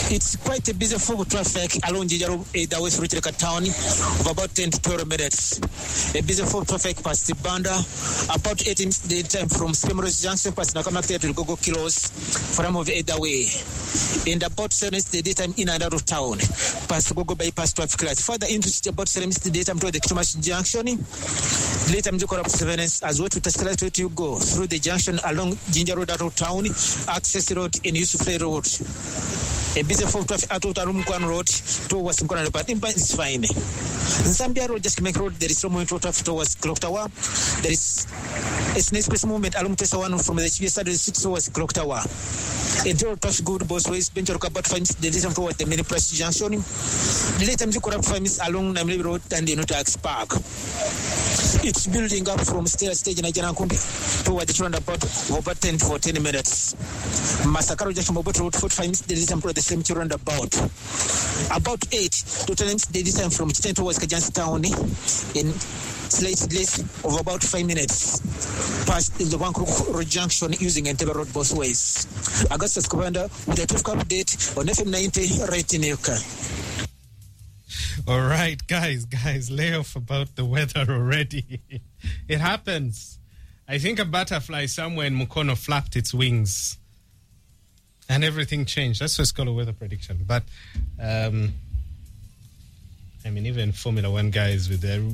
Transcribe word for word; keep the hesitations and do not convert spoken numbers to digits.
It's quite a busy full traffic along Jinja the West Ruchirika town of about ten to twelve minutes. A busy full traffic past the Banda, about eighteen minutes the time from Spemros Junction past Nakamakte to Gogo Kilos, from of either way. And about seven minutes the daytime in and out of town, past Gogo bypass traffic lights. Further into about seven minutes the daytime to the Kumash Junction. Daytime to corrupt seven minutes as well to Tascala to go through the junction along Jinja Road out of town, Access Road and Yusufle Road. A busy full traffic out of Rumkwan Road towards Mkwana, but it's fine. In Zambia Road, just make road, there is no more traffic towards Clock Tower. There is a snake's movement along Tessa one from the H B S six towards Clock Tower. A door traffic good both ways, bench or about five minutes, the distance towards the mini press junction. The later you corrupt five minutes along Namely Road and the Notax Park. It's building up from stair stage in Ajanakumbi towards the roundabout over ten to fourteen minutes. Masakaro just from about road forty-five minutes, the distance for the same roundabout. About eight to ten minutes, the distance from ten towards Kajansi Town in slightly less of about five minutes past the Vancouver Road Junction using Entebbe Road both ways. Augustus Commander with a traffic update on F M ninety right in Yuka. All right, guys, guys, lay off about the weather already. It happens. I think a butterfly somewhere in Mukono flapped its wings and everything changed. That's what's called a weather prediction. But, um, I mean, even Formula One guys with their